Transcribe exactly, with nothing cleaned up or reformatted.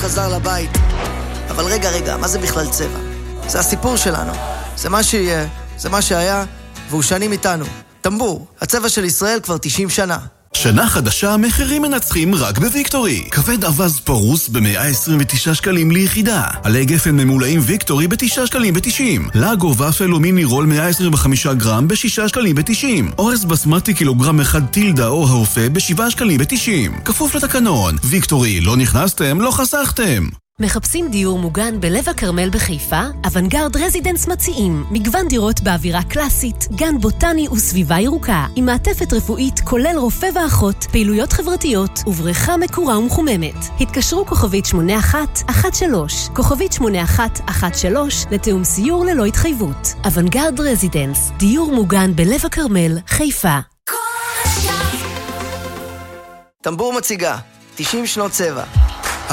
חזר לבית. אבל רגע, רגע, מה זה בכלל צבע? זה הסיפור שלנו. זה מה שיהיה, זה מה שהיה, והוא שנים איתנו. טמבור, הצבע של ישראל כבר תשעים שנה. שנה חדשה, מחירים מנצחים רק בוויקטורי. כבד אבז פרוס ב-מאה עשרים ותשעה שקלים ליחידה. עלי גפן ממולאים ויקטורי ב-תשעה שקלים ב-תשעים. לגו ופל או מיני רול מאה עשרים וחמישה גרם ב-שישה שקלים ב-תשעים. אורז בסמטי קילוגרם אחד טילדה או האופה ב-שבעה שקלים ב-תשעים. כפוף לתקנון. ויקטורי, לא נכנסתם, לא חסכתם. מחפשים דיור מוגן בלב הכרמל בחיפה? אוונגרד רזידנס מציעים מגוון דירות באווירה קלאסית, גן בוטני וסביבה ירוקה, עם מעטפת רפואית כולל רופא ואחות, פעילויות חברתיות ובריכה מקורה ומחוממת. התקשרו כוכבית שמונה אחת אחת שלוש, כוכבית שמונה אחת אחת שלוש לתאום סיור ללא התחייבות. אוונגרד רזידנס, דיור מוגן בלב הכרמל, חיפה. טמבור מציגה תשעים שנות צבע.